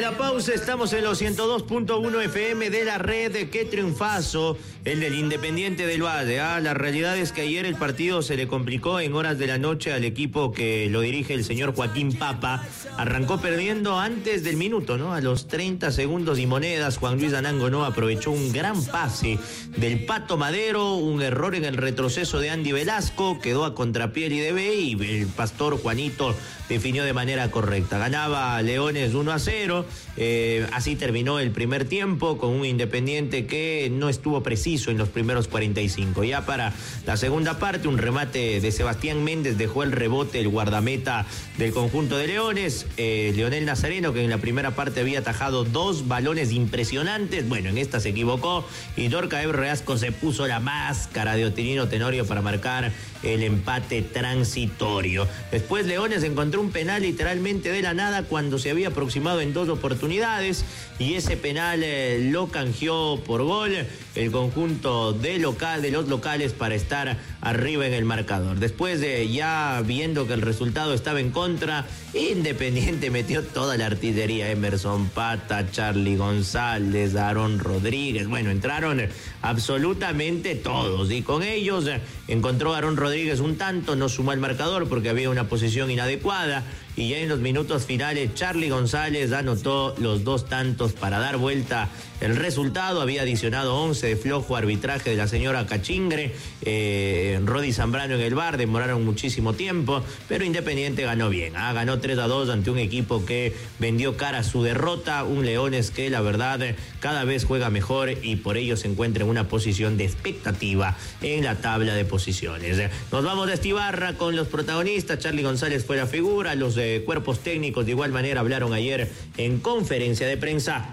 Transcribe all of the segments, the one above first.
la pausa estamos en los 102.1 FM de la red. Qué triunfazo el del Independiente del Valle. La realidad es que ayer el partido se le complicó en horas de la noche al equipo que lo dirige el señor Joaquín Papa. Arrancó perdiendo antes del minuto, ¿no? A los 30 segundos y monedas, Juan Luis Anango no aprovechó un gran pase del Pato Madero, un error en el retroceso de Andy Velasco, quedó a contrapié el IDB y el pastor Juanito definió de manera correcta. Ganaba Leones 1-0, así terminó el primer tiempo con un Independiente que no estuvo preciso en los primeros 45. Ya para la segunda parte, un remate de Sebastián Méndez dejó el rebote el guardameta del conjunto de Leones, Leonel Nazareno, que en la primera parte había atajado 2 balones impresionantes. Bueno, en esta se equivocó y Dorca Reasco se puso la máscara de Otinino Tenorio para marcar el empate transitorio. Después Leones encontró un penal literalmente de la nada cuando se había aproximado en 2 oportunidades y ese penal lo canjeó por gol el conjunto de los locales para estar arriba en el marcador. Después de ya viendo que el resultado estaba en contra, Independiente metió toda la artillería: Emerson Pata, Charly González, Aarón Rodríguez. Bueno, entraron absolutamente todos y con ellos encontró Aarón Rodríguez un tanto, no sumó al marcador porque había una posición inadecuada y ya en los minutos finales Charly González anotó los 2 tantos para dar vuelta el resultado. Había adicionado 11 de flojo arbitraje de la señora Cachingre, Rodi Zambrano en el VAR, demoraron muchísimo tiempo, pero Independiente ganó bien, ganó 3-2 ante un equipo que vendió cara a su derrota, un Leones que la verdad cada vez juega mejor y por ello se encuentra en una posición de expectativa en la tabla de posiciones. Nos vamos de Estibarra con los protagonistas. Charly González fue la figura, los cuerpos técnicos de igual manera hablaron ayer en conferencia de prensa.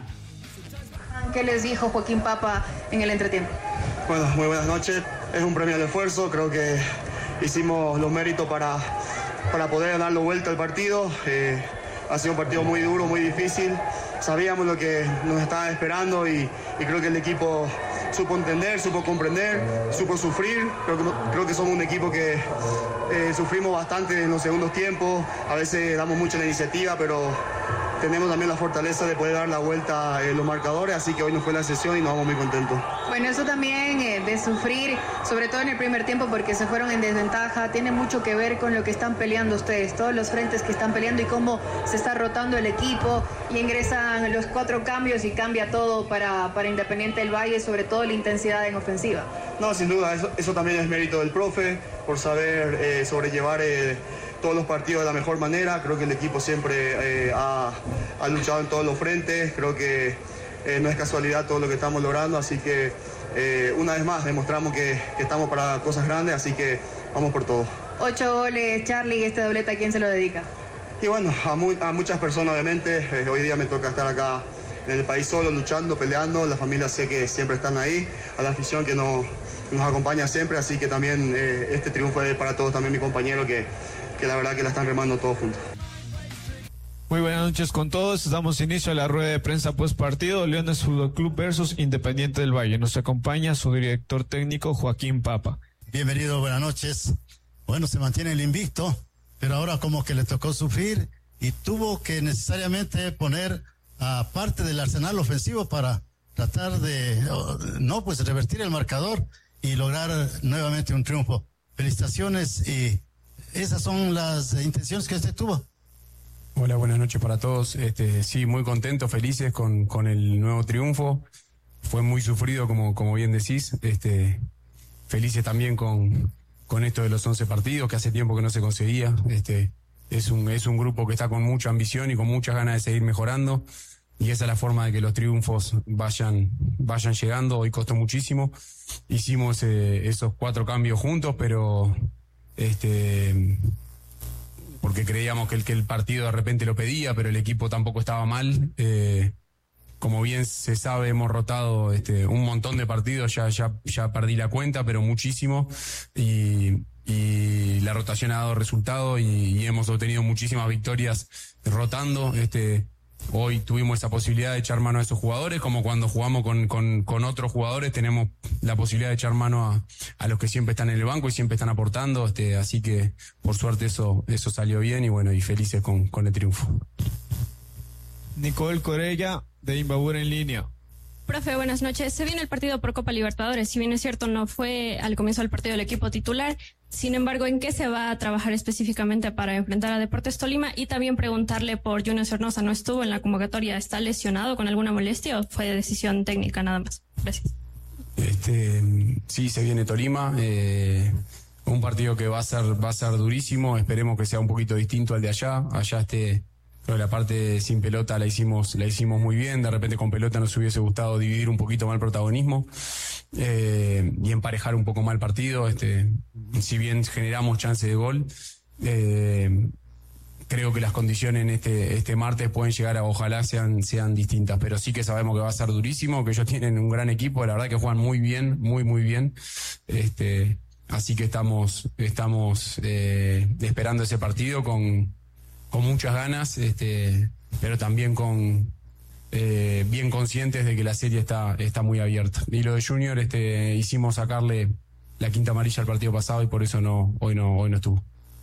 ¿Qué les dijo Joaquín Papa en el entretiempo? Bueno, muy buenas noches. Es un premio al esfuerzo. Creo que hicimos los méritos para poder darle vuelta al partido. Ha sido un partido muy duro, muy difícil. Sabíamos lo que nos estaba esperando y creo que el equipo supo entender, supo comprender, supo sufrir. Creo que somos un equipo que sufrimos bastante en los segundos tiempos. A veces damos mucho la iniciativa, pero tenemos también la fortaleza de poder dar la vuelta en los marcadores, así que hoy nos fue la sesión y nos vamos muy contentos. Bueno, eso también de sufrir, sobre todo en el primer tiempo porque se fueron en desventaja, tiene mucho que ver con lo que están peleando ustedes, todos los frentes que están peleando y cómo se está rotando el equipo y ingresan los 4 cambios y cambia todo para Independiente del Valle, sobre todo la intensidad en ofensiva. No, sin duda, eso también es mérito del profe, por saber sobrellevar todos los partidos de la mejor manera. Creo que el equipo siempre ha luchado en todos los frentes. Creo que no es casualidad todo lo que estamos logrando, así que una vez más demostramos que estamos para cosas grandes, así que vamos por todo. 8 goles, Charly, este doblete, ¿a quién se lo dedica? Y bueno, a muchas personas obviamente. Hoy día me toca estar acá en el país solo, luchando, peleando. La familia sé que siempre están ahí, a la afición que nos acompaña siempre, así que también este triunfo es para todos, también mi compañero que la verdad que la están remando todos juntos. Muy buenas noches con todos. Damos inicio a la rueda de prensa post partido. Leones Fútbol Club versus Independiente del Valle. Nos acompaña su director técnico Joaquín Papa. Bienvenido, buenas noches. Bueno, se mantiene el invicto, pero ahora como que le tocó sufrir y tuvo que necesariamente poner a parte del arsenal ofensivo para tratar de revertir el marcador y lograr nuevamente un triunfo. Felicitaciones y esas son las intenciones que usted tuvo. Hola, buenas noches para todos. Sí, muy contentos, felices con el nuevo triunfo. Fue muy sufrido, como bien decís. Felices también con esto de los 11 partidos, que hace tiempo que no se conseguía. Es un grupo que está con mucha ambición y con muchas ganas de seguir mejorando. Y esa es la forma de que los triunfos vayan llegando. Hoy costó muchísimo. Hicimos esos 4 cambios juntos, pero porque creíamos que el partido de repente lo pedía, pero el equipo tampoco estaba mal. Como bien se sabe, hemos rotado un montón de partidos, ya perdí la cuenta, pero muchísimo, y la rotación ha dado resultado y hemos obtenido muchísimas victorias rotando. Hoy tuvimos esa posibilidad de echar mano a esos jugadores, como cuando jugamos con otros jugadores tenemos la posibilidad de echar mano a los que siempre están en el banco y siempre están aportando, así que por suerte eso salió bien y bueno, y felices con el triunfo. Nicole Corella, de Imbabura en línea. Profe, buenas noches. Se viene el partido por Copa Libertadores. Si bien es cierto, no fue al comienzo del partido el equipo titular. Sin embargo, ¿en qué se va a trabajar específicamente para enfrentar a Deportes Tolima? Y también preguntarle por Junior Sornosa. ¿No estuvo en la convocatoria? ¿Está lesionado con alguna molestia o fue de decisión técnica nada más? Gracias. Sí, se viene Tolima. Un partido que va a ser durísimo. Esperemos que sea un poquito distinto al de allá. Allá creo que la parte sin pelota la hicimos muy bien. De repente con pelota nos hubiese gustado dividir un poquito más el protagonismo y emparejar un poco más el partido. Si bien generamos chance de gol, creo que las condiciones en este martes pueden llegar ojalá sean distintas, pero sí que sabemos que va a ser durísimo, que ellos tienen un gran equipo, la verdad que juegan muy bien, muy bien. Así que estamos esperando ese partido con muchas ganas, pero también bien conscientes de que la serie está muy abierta. Y lo de Junior, hicimos sacarle la quinta amarilla al partido pasado y por eso hoy no estuvo.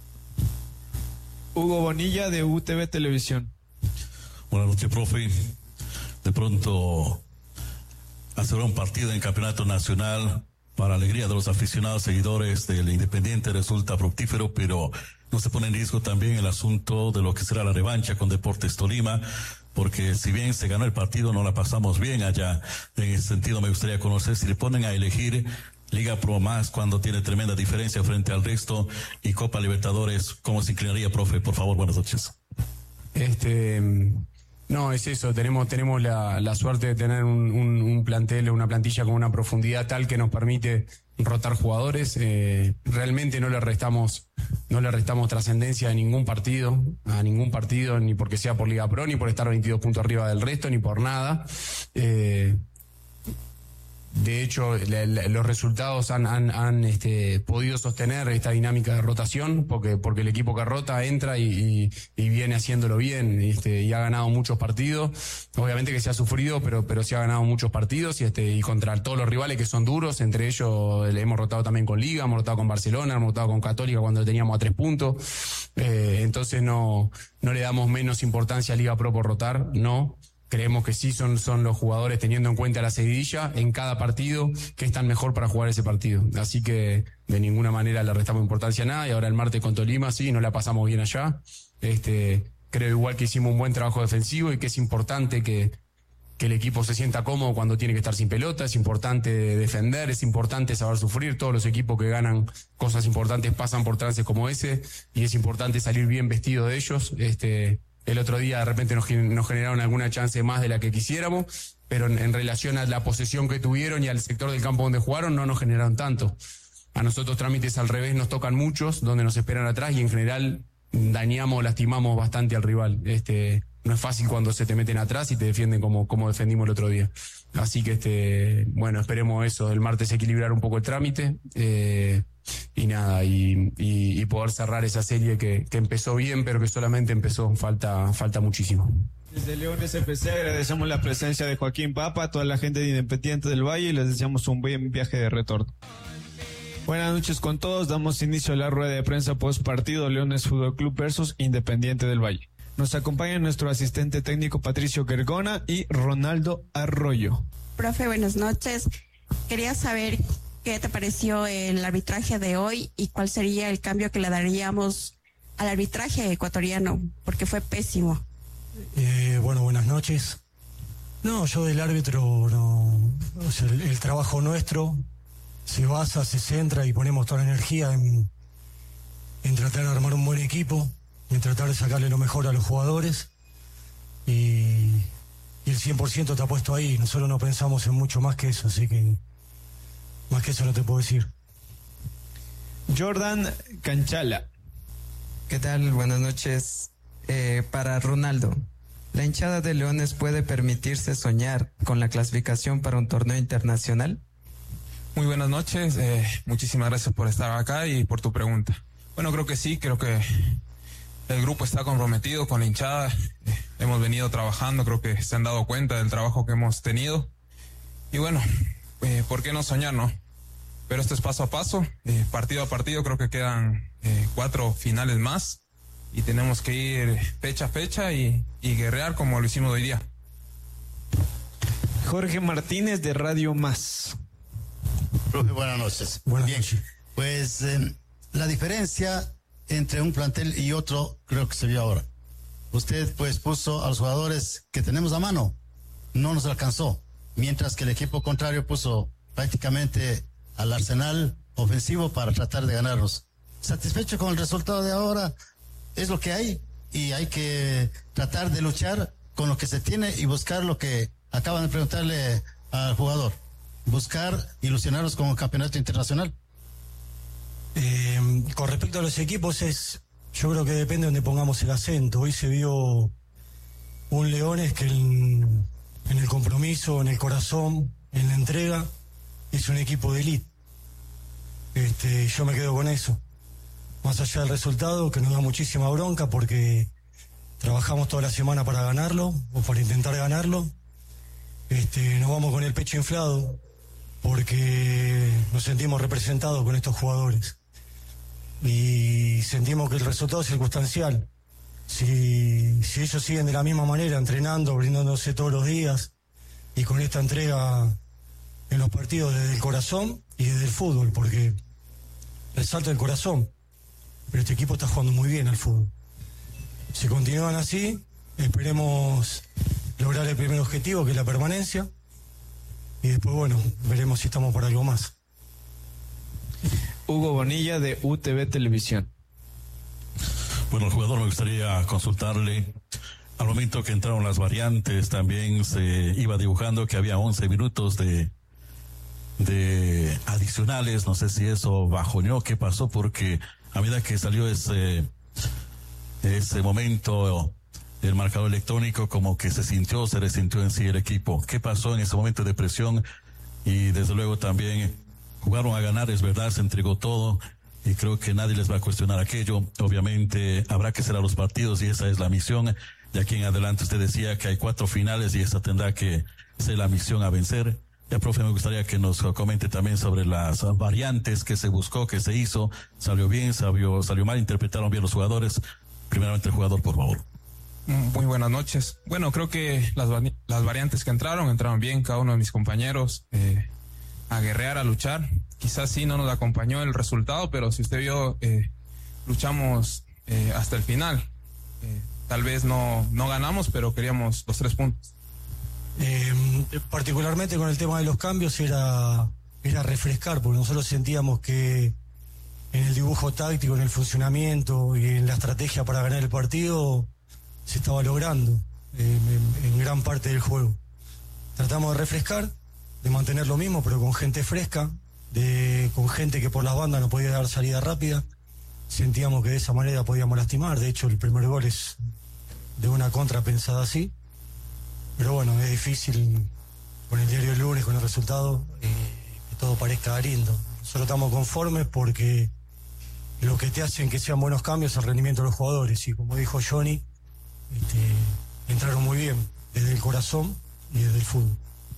Hugo Bonilla, de UTV Televisión. Buenas noches, profe. De pronto hacer un partido en campeonato nacional para alegría de los aficionados, seguidores del Independiente, resulta fructífero, pero no se pone en riesgo también el asunto de lo que será la revancha con Deportes Tolima, porque si bien se ganó el partido, no la pasamos bien allá. En ese sentido, me gustaría conocer si le ponen a elegir Liga Pro Más cuando tiene tremenda diferencia frente al resto y Copa Libertadores, ¿cómo se inclinaría, profe? Por favor, buenas noches. No, es eso, tenemos la suerte de tener un plantel, una plantilla con una profundidad tal que nos permite rotar jugadores. Realmente no le restamos trascendencia a ningún partido, ni porque sea por Liga Pro, ni por estar 22 puntos arriba del resto, ni por nada. De hecho, los resultados han podido sostener esta dinámica de rotación, porque el equipo que rota entra y viene haciéndolo bien, y ha ganado muchos partidos. Obviamente que se ha sufrido, pero se ha ganado muchos partidos y contra todos los rivales que son duros. Entre ellos hemos rotado también con Liga, hemos rotado con Barcelona, hemos rotado con Católica cuando teníamos a 3 puntos. Entonces no le damos menos importancia a Liga Pro por rotar, no. Creemos que sí son los jugadores, teniendo en cuenta la seguidilla en cada partido, que están mejor para jugar ese partido. Así que de ninguna manera le restamos importancia a nada. Y ahora el martes con Tolima, sí, no la pasamos bien allá. Creo igual que hicimos un buen trabajo defensivo y que es importante que el equipo se sienta cómodo cuando tiene que estar sin pelota. Es importante defender, es importante saber sufrir. Todos los equipos que ganan cosas importantes pasan por trances como ese, y es importante salir bien vestido de ellos. El otro día de repente nos generaron alguna chance más de la que quisiéramos, pero en relación a la posesión que tuvieron y al sector del campo donde jugaron, no nos generaron tanto. A nosotros trámites al revés nos tocan muchos, donde nos esperan atrás, y en general lastimamos bastante al rival. No es fácil cuando se te meten atrás y te defienden como defendimos el otro día. Así que esperemos eso, el martes equilibrar un poco el trámite, y nada, y poder cerrar esa serie que empezó bien, pero que solamente empezó, falta muchísimo. Desde Leones FC agradecemos la presencia de Joaquín Papa, a toda la gente de Independiente del Valle, y les deseamos un buen viaje de retorno. Buenas noches con todos, damos inicio a la rueda de prensa post partido Leones Fútbol Club versus Independiente del Valle. Nos acompaña nuestro asistente técnico Patricio Gergona y Ronaldo Arroyo. Profe, buenas noches. Quería saber qué te pareció el arbitraje de hoy y cuál sería el cambio que le daríamos al arbitraje ecuatoriano, porque fue pésimo. Buenas noches. No, yo del árbitro no. O sea, el trabajo nuestro se basa, se centra y ponemos toda la energía en tratar de armar un buen equipo, en tratar de sacarle lo mejor a los jugadores, y el 100% está puesto ahí. Nosotros no pensamos en mucho más que eso, así que más que eso no te puedo decir. Jordan Canchala. ¿Qué tal? Buenas noches. Para Ronaldo, ¿la hinchada de Leones puede permitirse soñar con la clasificación para un torneo internacional? Muy buenas noches, muchísimas gracias por estar acá y por tu pregunta. Bueno, creo que sí, creo que el grupo está comprometido con la hinchada, hemos venido trabajando, creo que se han dado cuenta del trabajo que hemos tenido, y bueno, ¿por qué no soñar, no? Pero esto es paso a paso, partido a partido, creo que quedan 4 finales más, y tenemos que ir fecha a fecha y guerrear como lo hicimos hoy día. Jorge Martínez de Radio Más. Profe, buenas noches. Buenas Bien, noches. pues la diferencia entre un plantel y otro creo que se vio ahora. Usted pues puso a los jugadores que tenemos a mano, no nos alcanzó, mientras que el equipo contrario puso prácticamente al arsenal ofensivo para tratar de ganarnos. Satisfecho con el resultado de ahora, es lo que hay y hay que tratar de luchar con lo que se tiene y buscar lo que acaban de preguntarle al jugador, buscar ilusionarnos con un campeonato internacional. Con respecto a los equipos, yo creo que depende de donde pongamos el acento. Hoy se vio un Leones que en el compromiso, en el corazón, en la entrega, es un equipo de élite. Yo me quedo con eso. Más allá del resultado, que nos da muchísima bronca porque trabajamos toda la semana para ganarlo o para intentar ganarlo. Nos vamos con el pecho inflado porque nos sentimos representados con estos jugadores y sentimos que el resultado es circunstancial. Si ellos siguen de la misma manera, entrenando, brindándose todos los días y con esta entrega en los partidos desde el corazón y desde el fútbol, porque resalta el corazón, pero este equipo está jugando muy bien al fútbol. Si continúan así, esperemos lograr el primer objetivo, que es la permanencia, y después, bueno, veremos si estamos para algo más. Hugo Bonilla de UTV Televisión. Bueno, el jugador me gustaría consultarle, al momento que entraron las variantes, también se iba dibujando que había 11 minutos de adicionales, no sé si eso bajoneó, qué pasó, porque a medida que salió ese momento, el marcador electrónico, como que se resintió en sí el equipo. ¿Qué pasó en ese momento de presión? Y desde luego también jugaron a ganar, es verdad, se entregó todo, y creo que nadie les va a cuestionar aquello. Obviamente habrá que cerrar los partidos y esa es la misión. De aquí en adelante usted decía que hay 4 finales y esa tendrá que ser la misión a vencer. Ya, profe, me gustaría que nos comente también sobre las variantes que se buscó, que se hizo. ¿Salió bien, salió mal? ¿Interpretaron bien los jugadores? Primeramente el jugador, por favor. Muy buenas noches. Bueno, creo que las variantes que entraron bien, cada uno de mis compañeros, a guerrear, a luchar. Quizás sí no nos acompañó el resultado, pero si usted vio, luchamos hasta el final. Tal vez no ganamos, pero queríamos los 3 puntos. Particularmente con el tema de los cambios era refrescar, porque nosotros sentíamos que en el dibujo táctico, en el funcionamiento y en la estrategia para ganar el partido se estaba logrando en gran parte del juego. Tratamos de refrescar, de mantener lo mismo, pero con gente fresca, con gente que por las bandas no podía dar salida rápida. Sentíamos que de esa manera podíamos lastimar. De hecho, el primer gol es de una contra pensada así. Pero bueno, es difícil con el diario del lunes, con el resultado, que todo parezca lindo. Nosotros estamos conformes porque lo que te hacen que sean buenos cambios es el rendimiento de los jugadores. Y como dijo Johnny, entraron muy bien, desde el corazón y desde el fútbol.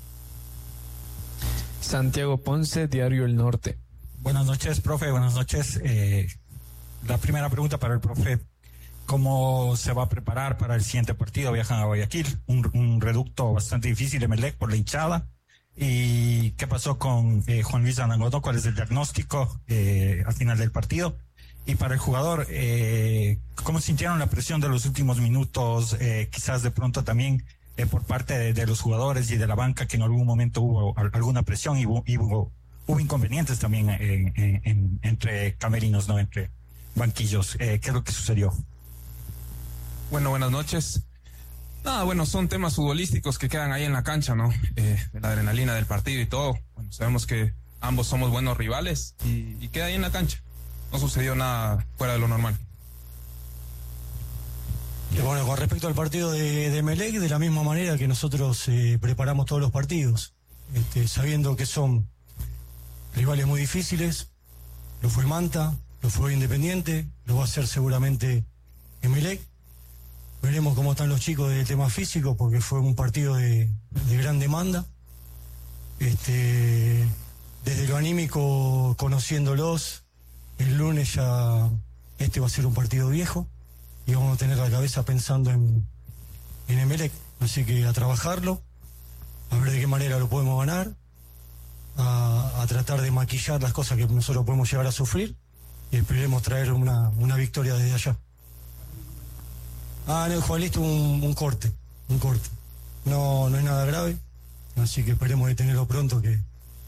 Santiago Ponce, Diario El Norte. Buenas noches, profe, buenas noches. La primera pregunta para el profe: ¿cómo se va a preparar para el siguiente partido? Viajan a Guayaquil, un reducto bastante difícil de Emelec por la hinchada. ¿Y qué pasó con Juan Luis Anangonó? ¿Cuál es el diagnóstico al final del partido? Y para el jugador, ¿cómo sintieron la presión de los últimos minutos? Quizás de pronto también por parte de los jugadores y de la banca, que en algún momento hubo alguna presión y hubo inconvenientes también entre camerinos, ¿no? Entre banquillos. ¿Qué es lo que sucedió? Bueno, buenas noches. Bueno, son temas futbolísticos que quedan ahí en la cancha, ¿no? De la adrenalina del partido y todo. Bueno, sabemos que ambos somos buenos rivales y queda ahí en la cancha. No sucedió nada fuera de lo normal. Y bueno, con respecto al partido de Emelec, de la misma manera que nosotros preparamos todos los partidos, sabiendo que son rivales muy difíciles. Lo fue Manta, lo fue Independiente, lo va a hacer seguramente Emelec. Veremos cómo están los chicos del tema físico, porque fue un partido de gran demanda. Desde lo anímico, conociéndolos, el lunes ya va a ser un partido viejo. y vamos a tener la cabeza pensando en Emelec. Así que a trabajarlo, a ver de qué manera lo podemos ganar, a tratar de maquillar las cosas que nosotros podemos llegar a sufrir y esperemos traer una victoria desde allá. En el Juanito un corte. No es nada grave, así que esperemos detenerlo pronto, que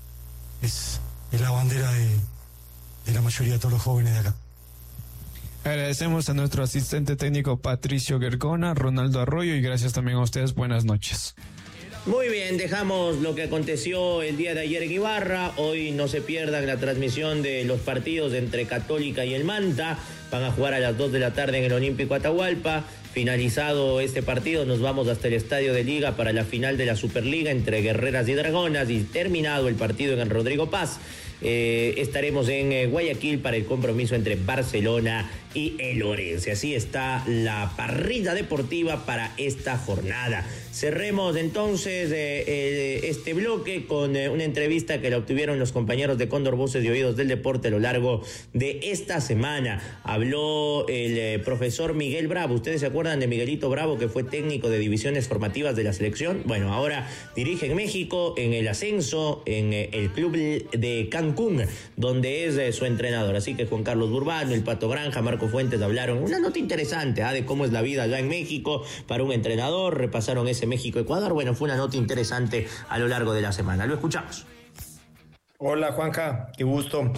es la bandera de la mayoría de todos los jóvenes de acá. Agradecemos a nuestro asistente técnico Patricio Gercona, Ronaldo Arroyo, y gracias también a ustedes. Buenas noches. Muy bien, dejamos lo que aconteció el día de ayer en Ibarra. Hoy no se pierdan la transmisión de los partidos entre Católica y el Manta. Van a jugar a las 2 de la tarde en el Olímpico Atahualpa. Finalizado este partido, nos vamos hasta el Estadio de Liga para la final de la Superliga entre Guerreras y Dragonas. Y terminado el partido en el Rodrigo Paz, estaremos en Guayaquil para el compromiso entre Barcelona y el Orense. Así está la parrilla deportiva para esta jornada. Cerremos entonces este bloque con una entrevista que la obtuvieron los compañeros de Cóndor Voces y Oídos del Deporte a lo largo de esta semana. Habló el profesor Miguel Bravo. ¿Ustedes se acuerdan de Miguelito Bravo, que fue técnico de divisiones formativas de la selección? Bueno, ahora dirige en México, en el ascenso, en el club de Cancún, donde es su entrenador. Así que Juan Carlos Burbano, el Pato Granja, Marco Fuentes hablaron una nota interesante de cómo es la vida allá en México para un entrenador. Repasaron ese México-Ecuador. Bueno, fue una nota interesante a lo largo de la semana. Lo escuchamos. Hola Juanca, qué gusto.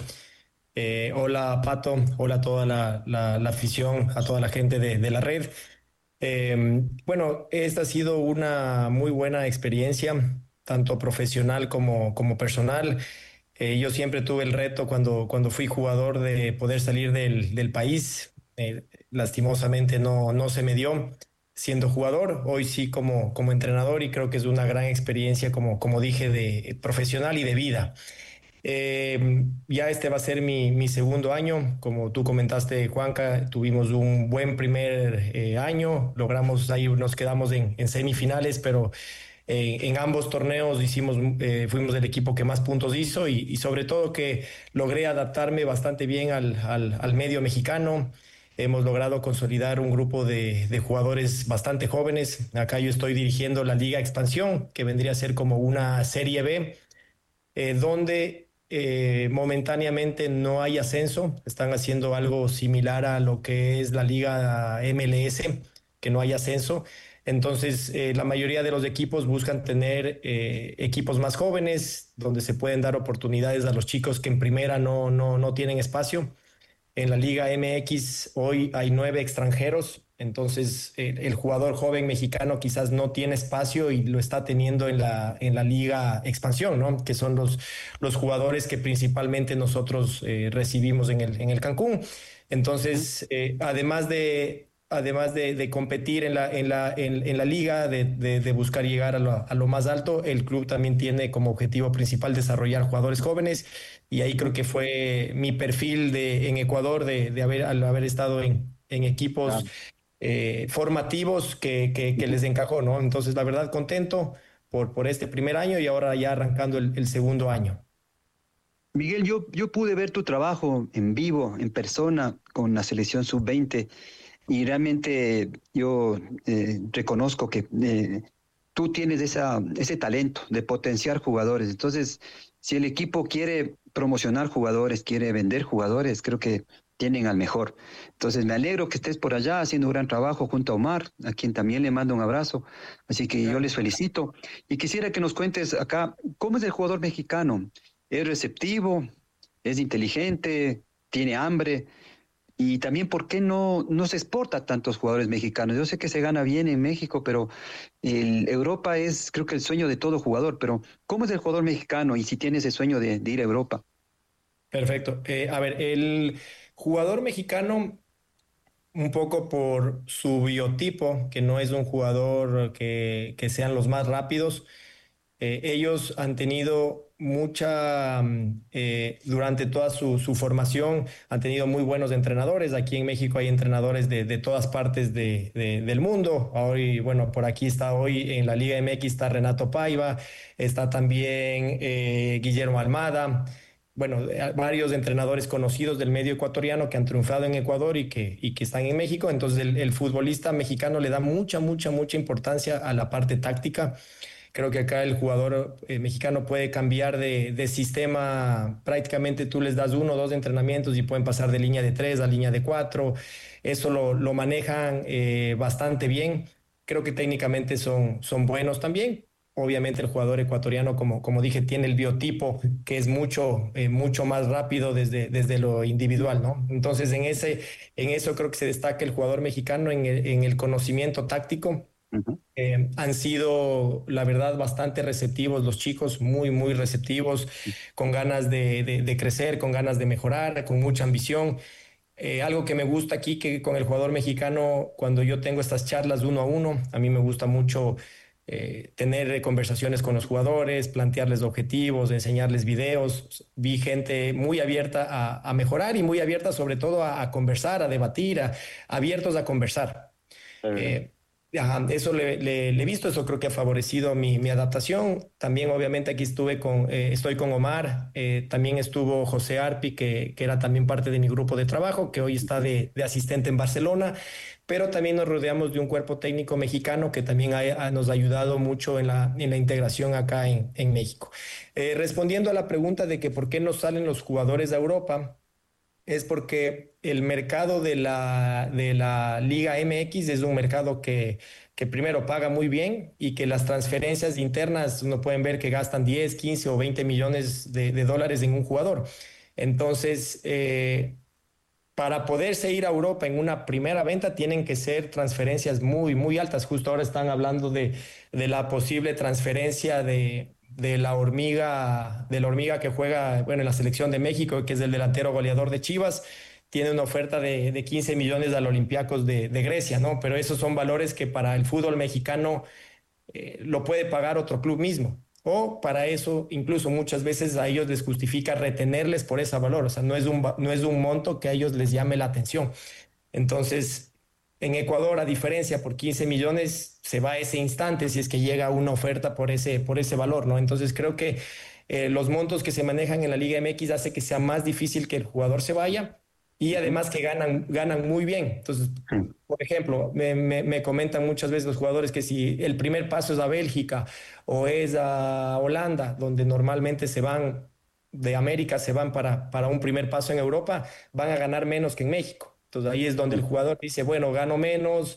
Hola Pato, hola a toda la afición, a toda la gente de la red. Bueno, esta ha sido una muy buena experiencia, tanto profesional como personal. Yo siempre tuve el reto cuando fui jugador de poder salir del país. Lastimosamente no se me dio siendo jugador, hoy sí como entrenador, y creo que es una gran experiencia, como dije, de profesional y de vida. Ya este va a ser mi segundo año. Como tú comentaste, Juanca, tuvimos un buen primer año, logramos, ahí nos quedamos en semifinales, pero en ambos torneos fuimos el equipo que más puntos hizo, y sobre todo que logré adaptarme bastante bien al medio mexicano. Hemos logrado consolidar un grupo de jugadores bastante jóvenes. Acá yo estoy dirigiendo la Liga Expansión, que vendría a ser como una Serie B, donde momentáneamente no hay ascenso. Están haciendo algo similar a lo que es la Liga MLS, que no hay ascenso. Entonces, la mayoría de los equipos buscan tener equipos más jóvenes, donde se pueden dar oportunidades a los chicos que en primera no tienen espacio. En la Liga MX hoy hay 9 extranjeros, entonces el jugador joven mexicano quizás no tiene espacio y lo está teniendo en la Liga Expansión, ¿no? Que son los jugadores que principalmente nosotros recibimos en el Cancún. Entonces, además de competir en la liga, de buscar llegar a lo más alto, el club también tiene como objetivo principal desarrollar jugadores jóvenes, y ahí creo que fue mi perfil en Ecuador al haber estado en equipos formativos que les encajó, ¿no? Entonces, la verdad, contento por este primer año y ahora ya arrancando el segundo año. Miguel, yo pude ver tu trabajo en vivo, en persona, con la selección sub-20. Y realmente yo reconozco que tú tienes ese talento de potenciar jugadores. Entonces, si el equipo quiere promocionar jugadores, quiere vender jugadores, creo que tienen al mejor. Entonces, me alegro que estés por allá haciendo un gran trabajo junto a Omar, a quien también le mando un abrazo. Así que yo les felicito. Y quisiera que nos cuentes acá, ¿cómo es el jugador mexicano? ¿Es receptivo? ¿Es inteligente? ¿Tiene hambre? Y también, ¿por qué no se exporta tantos jugadores mexicanos? Yo sé que se gana bien en México, pero Europa es, creo que el sueño de todo jugador. Pero, ¿cómo es el jugador mexicano y si tiene ese sueño de ir a Europa? Perfecto. A ver, el jugador mexicano, un poco por su biotipo, que no es un jugador que sean los más rápidos, ellos han tenido durante toda su formación, han tenido muy buenos entrenadores. Aquí en México hay entrenadores de todas partes del mundo. Hoy, bueno, por aquí está hoy en la Liga MX está Renato Paiva, está también Guillermo Almada. varios entrenadores conocidos del medio ecuatoriano que han triunfado en Ecuador y que están en México. Entonces el futbolista mexicano le da mucha importancia a la parte táctica. Creo que acá el jugador mexicano puede cambiar de sistema. Prácticamente tú les das 1 o 2 entrenamientos y pueden pasar de línea de 3 a línea de 4. Eso lo manejan bastante bien. Creo que técnicamente son buenos también. Obviamente el jugador ecuatoriano, como dije, tiene el biotipo que es mucho más rápido desde lo individual, ¿no? Entonces en eso creo que se destaca el jugador mexicano en el conocimiento táctico. Han sido, la verdad, bastante receptivos los chicos, muy receptivos, con ganas de crecer, con ganas de mejorar, con mucha ambición. Algo que me gusta aquí, que con el jugador mexicano, cuando yo tengo estas charlas 1 a 1, a mí me gusta mucho tener conversaciones con los jugadores, plantearles objetivos, enseñarles videos. Vi gente muy abierta a mejorar y muy abierta sobre todo a conversar, a debatir, abiertos a conversar. Eso le he visto, eso creo que ha favorecido mi adaptación. También obviamente aquí estoy con Omar, también estuvo José Arpi, que era también parte de mi grupo de trabajo, que hoy está de asistente en Barcelona, pero también nos rodeamos de un cuerpo técnico mexicano que también nos ha ayudado mucho en la integración acá en México. Respondiendo a la pregunta de que por qué no salen los jugadores a Europa, es porque el mercado de la Liga MX es un mercado que primero paga muy bien y que las transferencias internas uno pueden ver que gastan 10, 15 o 20 millones de dólares en un jugador. Entonces, para poderse ir a Europa en una primera venta tienen que ser transferencias muy altas. Justo ahora están hablando de la posible transferencia de la hormiga que juega en la selección de México, que es el delantero goleador de Chivas. Tiene una oferta de 15 millones al Olympiacos de Grecia, ¿no? Pero esos son valores que para el fútbol mexicano lo puede pagar otro club mismo. O para eso, incluso muchas veces a ellos les justifica retenerles por ese valor. O sea, no es un monto que a ellos les llame la atención. Entonces, en Ecuador, a diferencia, por 15 millones se va a ese instante si es que llega una oferta por ese valor, ¿no? Entonces creo que los montos que se manejan en la Liga MX hace que sea más difícil que el jugador se vaya y además que ganan muy bien. Entonces, por ejemplo, me comentan muchas veces los jugadores que si el primer paso es a Bélgica o es a Holanda, donde normalmente se van de América, se van para un primer paso en Europa, van a ganar menos que en México. Entonces ahí es donde el jugador dice, bueno, gano menos,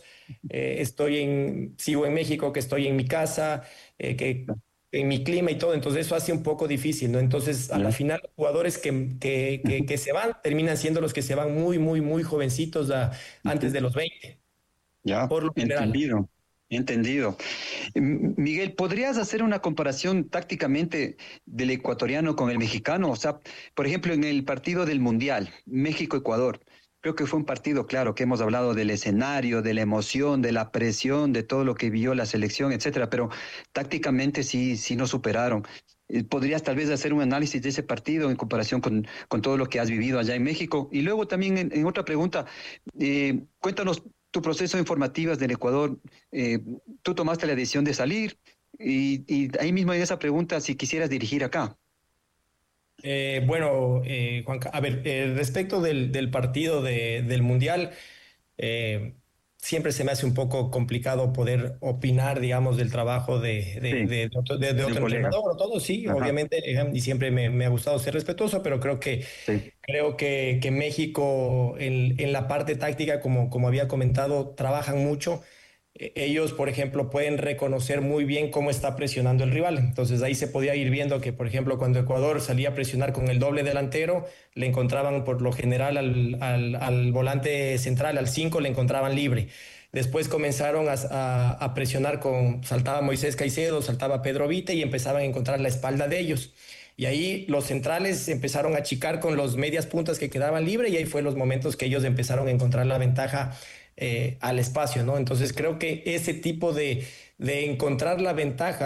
sigo en México, que estoy en mi casa, que en mi clima y todo. Entonces eso hace un poco difícil, ¿no? Entonces a la final los jugadores que se van terminan siendo los que se van muy jovencitos antes de los 20. Ya, por lo general. Entendido. Miguel, ¿podrías hacer una comparación tácticamente del ecuatoriano con el mexicano? O sea, por ejemplo, en el partido del Mundial, México-Ecuador, creo que fue un partido, claro, que hemos hablado del escenario, de la emoción, de la presión, de todo lo que vivió la selección, etcétera, pero tácticamente sí nos superaron. ¿Podrías tal vez hacer un análisis de ese partido en comparación con todo lo que has vivido allá en México? Y luego también en otra pregunta, cuéntanos tu proceso informativo del Ecuador. Tú tomaste la decisión de salir y ahí mismo en esa pregunta, si quisieras dirigir acá. Juanca, a ver, respecto del partido del Mundial, siempre se me hace un poco complicado poder opinar, digamos, del trabajo de otro entrenador o todo, sí, ajá, obviamente, y siempre me ha gustado ser respetuoso, pero creo que México en la parte táctica, como había comentado, trabajan mucho. Ellos, por ejemplo, pueden reconocer muy bien cómo está presionando el rival. Entonces ahí se podía ir viendo que, por ejemplo, cuando Ecuador salía a presionar con el doble delantero, le encontraban por lo general al volante central, al 5, le encontraban libre. Después comenzaron a presionar saltaba Moisés Caicedo, saltaba Pedro Vite y empezaban a encontrar la espalda de ellos. Y ahí los centrales empezaron a achicar con los medias puntas que quedaban libres y ahí fue los momentos que ellos empezaron a encontrar la ventaja al espacio, ¿no? Entonces creo que ese tipo de encontrar la ventaja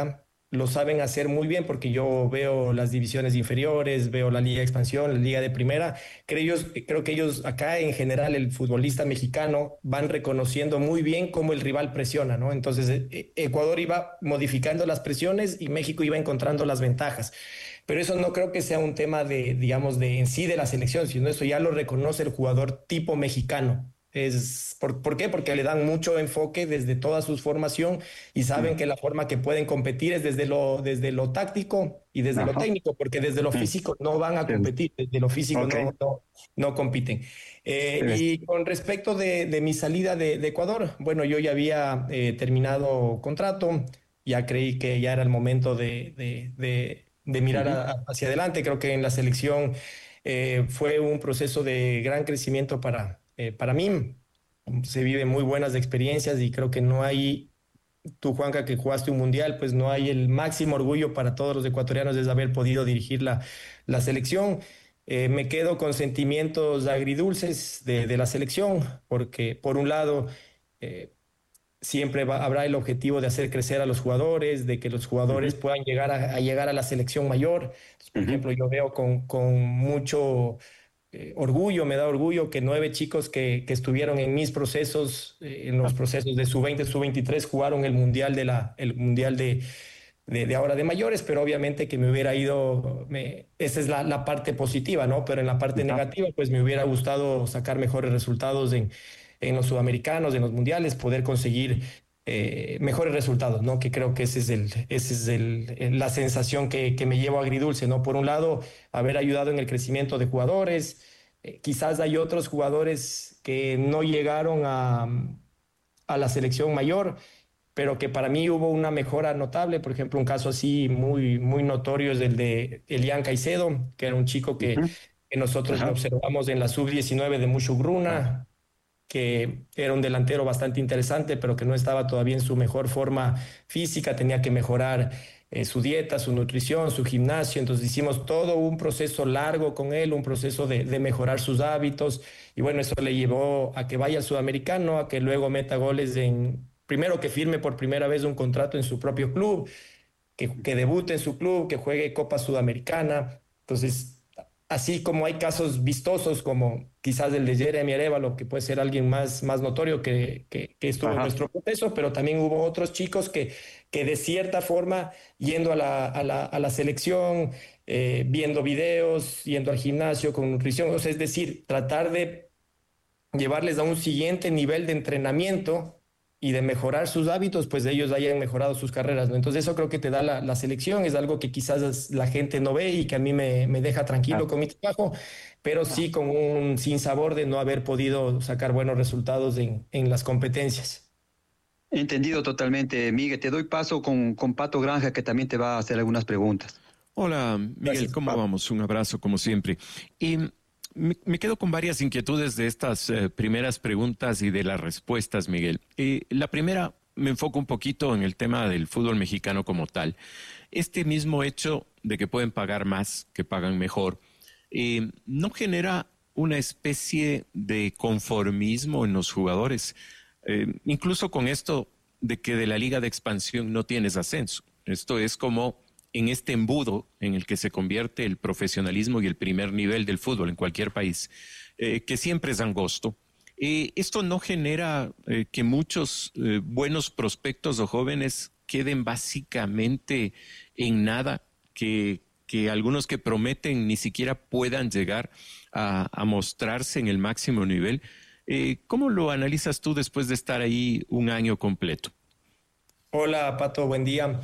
lo saben hacer muy bien, porque yo veo las divisiones inferiores, veo la Liga de Expansión, la Liga de Primera. Creo que ellos acá en general, el futbolista mexicano, van reconociendo muy bien cómo el rival presiona, ¿no? Entonces Ecuador iba modificando las presiones y México iba encontrando las ventajas. Pero eso no creo que sea un tema de, digamos, de en sí de la selección, sino eso ya lo reconoce el jugador tipo mexicano. ¿Por qué? Porque le dan mucho enfoque desde toda su formación y saben que la forma que pueden competir es desde lo táctico y desde lo técnico, porque desde lo físico no van a competir, desde lo físico no compiten. Y con respecto de mi salida de Ecuador, bueno, yo ya había terminado contrato, ya creí que ya era el momento de mirar hacia adelante. Creo que en la selección fue un proceso de gran crecimiento para mí. Se viven muy buenas experiencias y creo que no hay, tú Juanca que jugaste un mundial, pues no hay el máximo orgullo para todos los ecuatorianos de haber podido dirigir la selección. Me quedo con sentimientos agridulces de la selección, porque por un lado siempre habrá el objetivo de hacer crecer a los jugadores, de que los jugadores puedan llegar a llegar a la selección mayor. Entonces, por ejemplo, yo veo con mucho orgullo, me da orgullo que 9 chicos que estuvieron en mis procesos, en los procesos de sub-20, sub-23, jugaron el mundial de ahora de mayores, pero obviamente que me hubiera ido, esa es la parte positiva, ¿no? Pero en la parte negativa, pues me hubiera gustado sacar mejores resultados en los sudamericanos, en los mundiales, poder conseguir mejores resultados, ¿no? Que creo que esa es la sensación que me llevo agridulce, ¿no? Por un lado, haber ayudado en el crecimiento de jugadores. Quizás hay otros jugadores que no llegaron a la selección mayor, pero que para mí hubo una mejora notable. Por ejemplo, un caso así muy, muy notorio es el de Elian Caicedo, que era un chico que nosotros lo observamos en la sub-19 de Mushugruna, que era un delantero bastante interesante, pero que no estaba todavía en su mejor forma física, tenía que mejorar su dieta, su nutrición, su gimnasio. Entonces hicimos todo un proceso largo con él, un proceso de mejorar sus hábitos, y bueno, eso le llevó a que vaya al sudamericano, a que luego meta goles primero que firme por primera vez un contrato en su propio club, que debute en su club, que juegue Copa Sudamericana. Entonces, así como hay casos vistosos como quizás el de Jeremy Arévalo, que puede ser alguien más notorio que estuvo en nuestro proceso, pero también hubo otros chicos que de cierta forma, yendo a la selección, viendo videos, yendo al gimnasio con nutrición, o sea, es decir, tratar de llevarles a un siguiente nivel de entrenamiento y de mejorar sus hábitos, pues ellos hayan mejorado sus carreras, ¿no? Entonces eso creo que te da la selección, es algo que quizás la gente no ve y que a mí me deja tranquilo con mi trabajo, pero sí con un sinsabor de no haber podido sacar buenos resultados en las competencias. Entendido totalmente, Miguel. Te doy paso con Pato Granja, que también te va a hacer algunas preguntas. Hola, Miguel, gracias, ¿cómo vamos? Un abrazo, como siempre. Y me quedo con varias inquietudes de estas primeras preguntas y de las respuestas, Miguel. La primera, me enfoco un poquito en el tema del fútbol mexicano como tal. Este mismo hecho de que pueden pagar más, que pagan mejor, ¿no genera una especie de conformismo en los jugadores? Incluso con esto de que de la Liga de Expansión no tienes ascenso. Esto es como en este embudo en el que se convierte el profesionalismo y el primer nivel del fútbol en cualquier país, que siempre es angosto. Esto no genera que muchos buenos prospectos o jóvenes queden básicamente en nada, que algunos que prometen ni siquiera puedan llegar a mostrarse en el máximo nivel. ¿Cómo lo analizas tú después de estar ahí un año completo? Hola, Pato, buen día.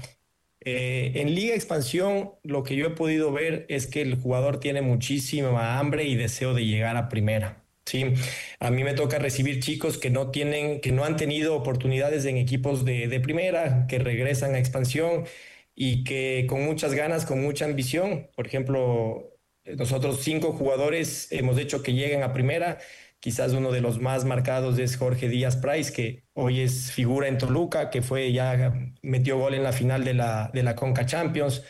En Liga Expansión, lo que yo he podido ver es que el jugador tiene muchísima hambre y deseo de llegar a primera. Sí, a mí me toca recibir chicos que no han tenido oportunidades en equipos de primera, que regresan a Expansión y que con muchas ganas, con mucha ambición. Por ejemplo, nosotros 5 jugadores hemos hecho que lleguen a primera. Quizás uno de los más marcados es Jorge Díaz Price, que hoy es figura en Toluca, que ya metió gol en la final de la Conca Champions.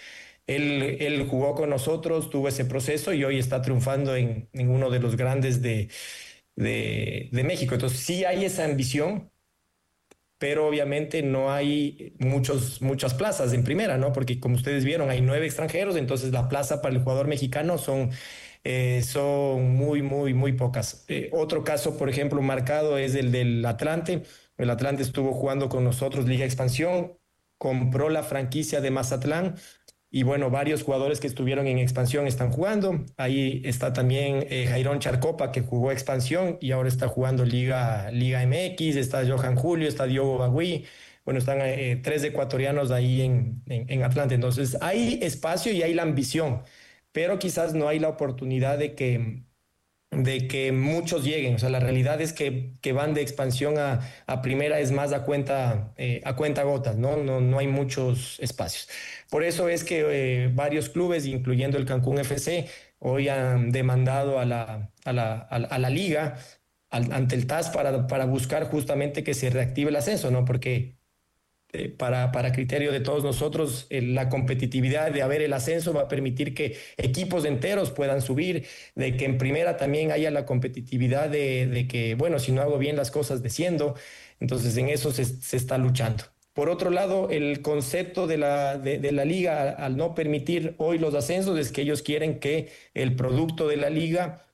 Él jugó con nosotros, tuvo ese proceso y hoy está triunfando en uno de los grandes de México. Entonces sí hay esa ambición, pero obviamente no hay muchas plazas en primera, ¿no? Porque como ustedes vieron, hay 9 extranjeros, entonces la plaza para el jugador mexicano son muy pocas. Otro caso, por ejemplo, marcado es el del Atlante. El Atlante estuvo jugando con nosotros Liga Expansión, compró la franquicia de Mazatlán y bueno, varios jugadores que estuvieron en expansión están jugando. Ahí está también Jairón Charcopa, que jugó expansión y ahora está jugando Liga MX, está Johan Julio, está Diogo Bagui. Bueno, están 3 ecuatorianos ahí en Atlante. Entonces hay espacio y hay la ambición, pero quizás no hay la oportunidad de que muchos lleguen. O sea, la realidad es que van de expansión a primera es más a cuenta gotas, ¿no? No hay muchos espacios. Por eso es que varios clubes, incluyendo el Cancún FC, hoy han demandado a la liga ante el TAS para buscar justamente que se reactive el ascenso, ¿no? Porque para criterio de todos nosotros, la competitividad de haber el ascenso va a permitir que equipos enteros puedan subir, de que en primera también haya la competitividad de que, bueno, si no hago bien las cosas desciendo. Entonces en eso se está luchando. Por otro lado, el concepto de la liga al no permitir hoy los ascensos es que ellos quieren que el producto de la liga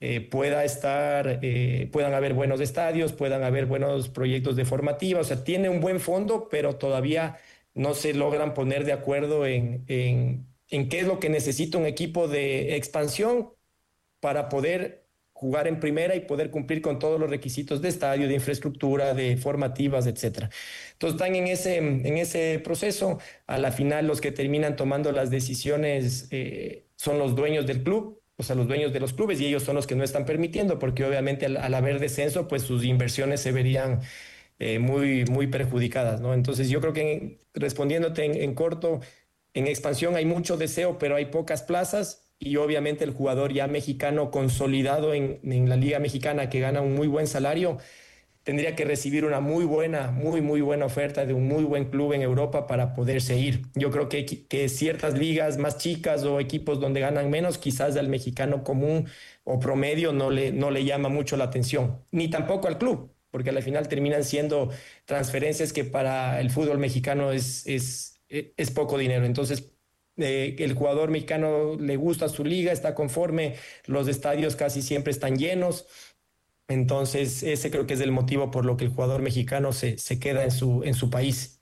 puedan haber buenos estadios, puedan haber buenos proyectos de formativa. O sea, tiene un buen fondo, pero todavía no se logran poner de acuerdo en qué es lo que necesita un equipo de expansión para poder jugar en primera y poder cumplir con todos los requisitos de estadio, de infraestructura, de formativas, etcétera. Entonces están en ese proceso. A la final los que terminan tomando las decisiones son los dueños del club, o sea, los dueños de los clubes, y ellos son los que no están permitiendo, porque obviamente al haber descenso, pues sus inversiones se verían muy perjudicadas, ¿no? Entonces yo creo que respondiéndote en corto, en expansión hay mucho deseo, pero hay pocas plazas. Y obviamente el jugador ya mexicano consolidado en la Liga Mexicana, que gana un muy buen salario, tendría que recibir una muy buena oferta de un muy buen club en Europa para poderse ir. Yo creo que ciertas ligas más chicas o equipos donde ganan menos, quizás al mexicano común o promedio no le llama mucho la atención, ni tampoco al club, porque al final terminan siendo transferencias que para el fútbol mexicano es poco dinero. Entonces, el jugador mexicano le gusta su liga, está conforme, los estadios casi siempre están llenos. Entonces ese creo que es el motivo por lo que el jugador mexicano se queda en su país.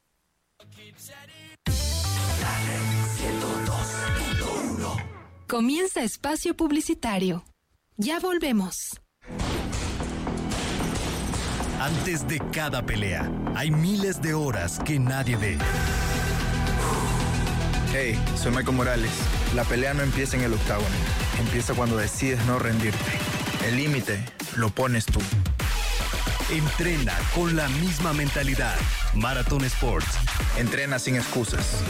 Comienza espacio publicitario. Ya volvemos. Antes de cada pelea, hay miles de horas que nadie ve. Hey, soy Michael Morales. La pelea no empieza en el octágono. Empieza cuando decides no rendirte. El límite lo pones tú. Entrena con la misma mentalidad. Marathon Sports. Entrena sin excusas.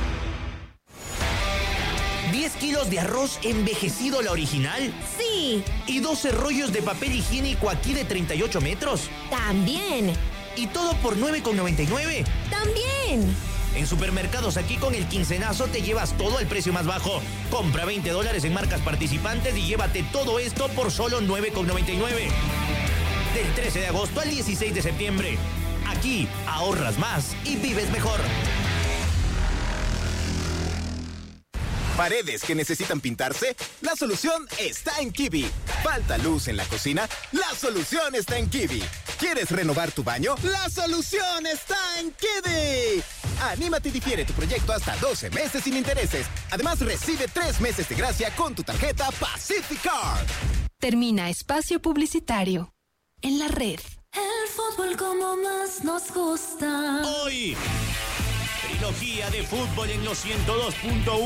10 kilos de arroz envejecido la original. Sí. Y 12 rollos de papel higiénico aquí de 38 metros. También. Y todo por $9,99. También. En Supermercados Aquí con el quincenazo te llevas todo al precio más bajo. Compra $20 en marcas participantes y llévate todo esto por solo $9,99. Del 13 de agosto al 16 de septiembre. Aquí ahorras más y vives mejor. ¿Paredes que necesitan pintarse? La solución está en Kiwi. ¿Falta luz en la cocina? La solución está en Kiwi. ¿Quieres renovar tu baño? ¡La solución está en Kiwi! Anímate y difiere tu proyecto hasta 12 meses sin intereses. Además, recibe 3 meses de gracia con tu tarjeta Pacific Card. Termina espacio publicitario. En la red. El fútbol como más nos gusta. Hoy, trilogía de fútbol en los 102.1.